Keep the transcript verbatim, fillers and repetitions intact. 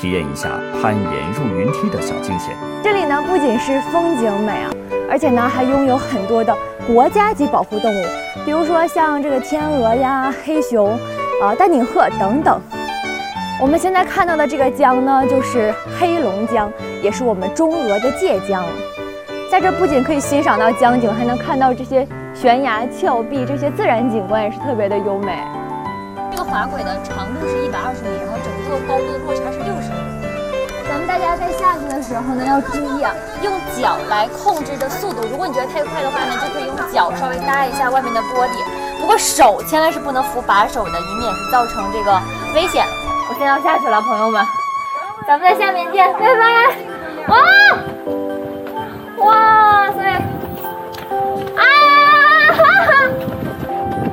体验一下攀岩入云梯的小惊险。 这里呢不仅是风景美啊，而且呢还拥有很多的国家级保护动物，比如说像这个天鹅呀、黑熊、啊丹顶鹤等等。我们现在看到的这个江呢，就是黑龙江，也是我们中俄的界江。在这不仅可以欣赏到江景，还能看到这些悬崖峭壁，这些自然景观也是特别的优美。 这个滑轨的长度是一百二十米，然后整个高度的落差是六十米。咱们大家在下去的时候呢，要注意啊，用脚来控制着速度。如果你觉得太快的话呢，就可以用脚稍微搭一下外面的玻璃。不过手千万是不能扶把手的，以免是造成这个危险。我现在要下去了，朋友们，咱们在下面见，拜拜。哇，哇塞！